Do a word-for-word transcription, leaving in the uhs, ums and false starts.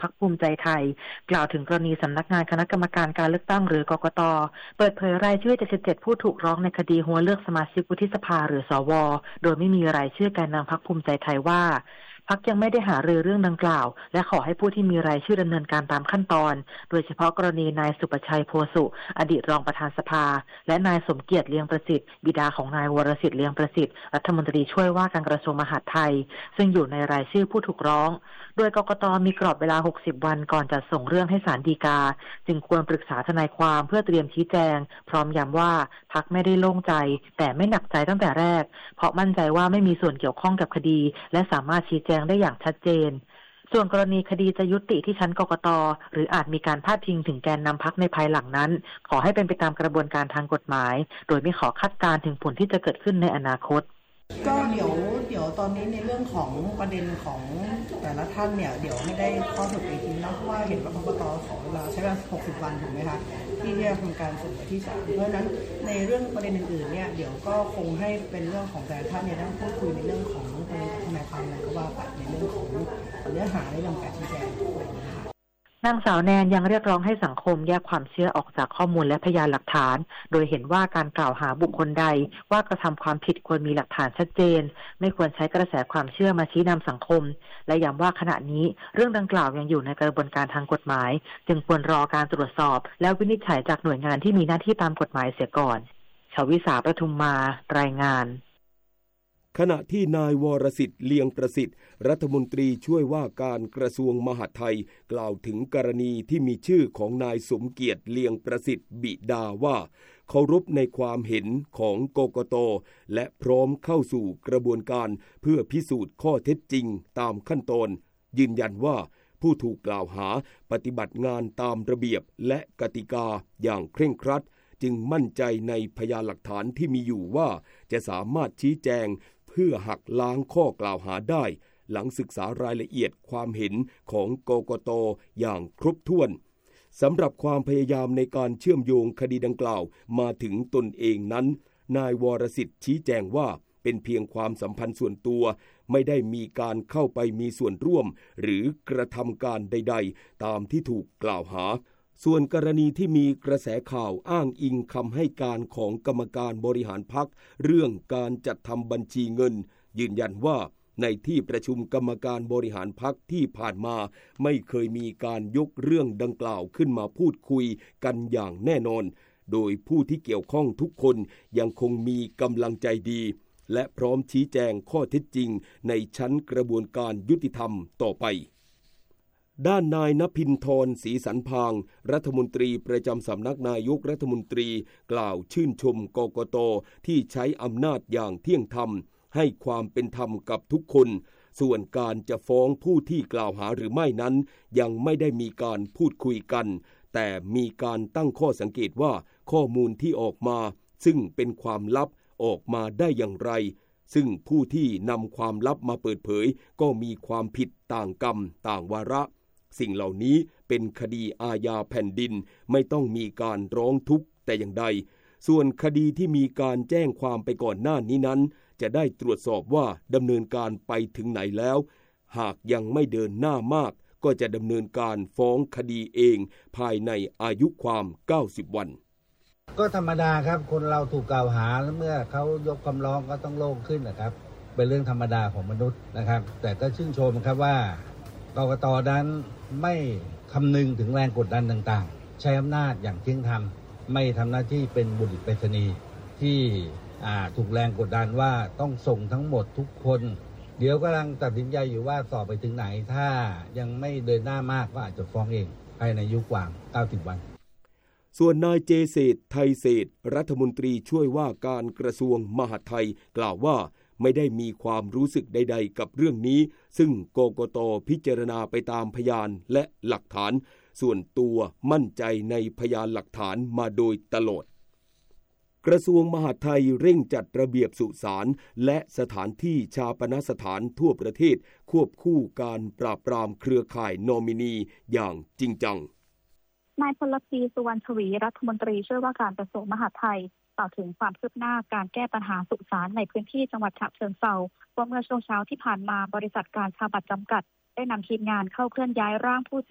พรรคภูมิใจไทยกล่าวถึงกรณีสำนักงานคณะกรรมการการเลือกตั้งหรือกกต.เปิดเผยรายชื่อเจ็ดสิบเจ็ดผู้ถูกร้องในคดีหัวเลือกสมาชิกวุฒิสภาหรือสวโดยไม่มีรายชื่อแกนนำพรรคภูมิใจไทยว่าพรรคยังไม่ได้หารือเรื่องดังกล่าวและขอให้ผู้ที่มีรายชื่อดำเนินการตามขั้นตอนโดยเฉพาะกรณีนายสุประชัยโพสุอดีตรองประธานสภาและนายสมเกียรติเลียงประสิทธิ์บิดาของนายวรสิทธิ์เลียงประสิทธิ์รัฐมนตรีช่วยว่าการกระทรวงมหาดไทยซึ่งอยู่ในรายชื่อผู้ถูกร้องโดยกกต.มีกรอบเวลาหกสิบวันก่อนจัดส่งเรื่องให้ศาลฎีกาจึงควรปรึกษาทนายความเพื่อเตรียมชี้แจงพร้อมย้ำว่าพรรคไม่ได้โล่งใจแต่ไม่หนักใจตั้งแต่แรกเพราะมั่นใจว่าไม่มีส่วนเกี่ยวข้องกับคดีและสามารถชี้แจงได้อย่างชัดเจนส่วนกรณีคดีจะยุติที่ชั้นกกต.หรืออาจมีการพาดพิงถึงแกนนำพรรคในภายหลังนั้นขอให้เป็นไปตามกระบวนการทางกฎหมายโดยไม่ขอคาดการณ์ถึงผลที่จะเกิดขึ้นในอนาคตก็เดี๋ยวเดี๋ยวตอนนี้ในเรื่องของประเด็นของแต่ละท่านเนี่ยเดี๋ยวไม่ได้ข้อสรุปอีกทีนะเพราะว่าเห็นว่ากกต.ขอเวลาใช้เวลาหกสิบวันถูกไหมคะที่จะทำการส่งไปที่ศาลเพราะฉะนั้นในเรื่องประเด็นอื่นๆเนี่ยเดี๋ยวก็คงให้เป็นเรื่องของแต่ละท่านเนี่ยต้องพูดคุยในเรื่องของประเด็นทนายความอะไรก็ว่าไปในเรื่องของเนื้อหาในเรื่องการชี้แจงนางสาวแนนยังเรียกร้องให้สังคมแยกความเชื่อออกจากข้อมูลและพยานหลักฐานโดยเห็นว่าการกล่าวหาบุคคลใดว่ากระทำความผิดควรมีหลักฐานชัดเจนไม่ควรใช้กระแสความเชื่อมาชี้นำสังคมและย้ำว่าขณะนี้เรื่องดังกล่าวยังอยู่ในกระบวนการทางกฎหมายจึงควรรอการตรวจสอบและวินิจฉัยจากหน่วยงานที่มีหน้าที่ตามกฎหมายเสียก่อนชวิสาประทุมมารายงานขณะที่นายวรสิทธิ์เลียงประสิทธิ์รัฐมนตรีช่วยว่าการกระทรวงมหาดไทยกล่าวถึงกรณีที่มีชื่อของนายสมเกียรติเลียงประสิทธิ์บิดาว่าเคารพในความเห็นของกกต.และพร้อมเข้าสู่กระบวนการเพื่อพิสูจน์ข้อเท็จจริงตามขั้นตอนยืนยันว่าผู้ถูกกล่าวหาปฏิบัติงานตามระเบียบและกติกาอย่างเคร่งครัดจึงมั่นใจในพยานหลักฐานที่มีอยู่ว่าจะสามารถชี้แจงเพื่อหักล้างข้อกล่าวหาได้หลังศึกษารายละเอียดความเห็นของกกต.อย่างครบถ้วนสำหรับความพยายามในการเชื่อมโยงคดีดังกล่าวมาถึงตนเองนั้นนายวรสิทธิ์ชี้แจงว่าเป็นเพียงความสัมพันธ์ส่วนตัวไม่ได้มีการเข้าไปมีส่วนร่วมหรือกระทำการใดๆตามที่ถูกกล่าวหาส่วนกรณีที่มีกระแสข่าวอ้างอิงคำให้การของกรรมการบริหารพรรคเรื่องการจัดทำบัญชีเงินยืนยันว่าในที่ประชุมกรรมการบริหารพรรคที่ผ่านมาไม่เคยมีการยกเรื่องดังกล่าวขึ้นมาพูดคุยกันอย่างแน่นอนโดยผู้ที่เกี่ยวข้องทุกคนยังคงมีกำลังใจดีและพร้อมชี้แจงข้อเท็จจริงในชั้นกระบวนการยุติธรรมต่อไปด้านนายณภินทรศรีสันพางรัฐมนตรีประจำสำนักนายกรัฐมนตรีกล่าวชื่นชมกกต.ที่ใช้อำนาจอย่างเที่ยงธรรมให้ความเป็นธรรมกับทุกคนส่วนการจะฟ้องผู้ที่กล่าวหาหรือไม่นั้นยังไม่ได้มีการพูดคุยกันแต่มีการตั้งข้อสังเกตว่าข้อมูลที่ออกมาซึ่งเป็นความลับออกมาได้อย่างไรซึ่งผู้ที่นำความลับมาเปิดเผยก็มีความผิดต่างกรรมต่างวาระสิ่งเหล่านี้เป็นคดีอาญาแผ่นดินไม่ต้องมีการร้องทุกข์แต่อย่างใดส่วนคดีที่มีการแจ้งความไปก่อนหน้านี้นั้นจะได้ตรวจสอบว่าดำเนินการไปถึงไหนแล้วหากยังไม่เดินหน้ามากก็จะดำเนินการฟ้องคดีเองภายในอายุความเก้าสิบวันก็ธรรมดาครับคนเราถูกกล่าวหาแล้วเมื่อเขายกคำร้องก็ต้องโล่งขึ้นนะครับเป็นเรื่องธรรมดาของมนุษย์นะครับแต่ก็ชื่นชมครับว่ากกต.นั้นไม่คำนึงถึงแรงกดดันต่างๆใช้อำนาจอย่างเที่ยงธรรมไม่ทำหน้าที่เป็นบุรุษไปรษณีย์ที่ถูกแรงกดดันว่าต้องส่งทั้งหมดทุกคนเดี๋ยวกำลังตัดสินใจอยู่ว่าสอบไปถึงไหนถ้ายังไม่เดินหน้ามากก็อาจจะฟ้องเองภายในอายุความเก้าสิบวันส่วนนายเจเศรษฐ์ไทยเศรษฐ์รัฐมนตรีช่วยว่าการกระทรวงมหาดไทยกล่าวว่าไม่ได้มีความรู้สึกใดๆกับเรื่องนี้ซึ่งกกต.พิจารณาไปตามพยานและหลักฐานส่วนตัวมั่นใจในพยานหลักฐานมาโดยตลอดกระทรวงมหาดไทยเร่งจัดระเบียบสุสานและสถานที่ชาปนสถานทั่วประเทศควบคู่การปราบปรามเครือข่ายนอมินีอย่างจริงจังนายพลศรีสุวรรณชวีรัฐมนตรีช่วยว่าการกระทรวงมหาดไทยกล่าวถึงความคืบหน้าการแก้ปัญหาสุสานในพื้นที่จังหวัดฉะเชิงเทราว่าเมื่อช่วงเช้าที่ผ่านมาบริษัทการชาบัตรจำกัดได้นำทีมงานเข้าเคลื่อนย้ายร่างผู้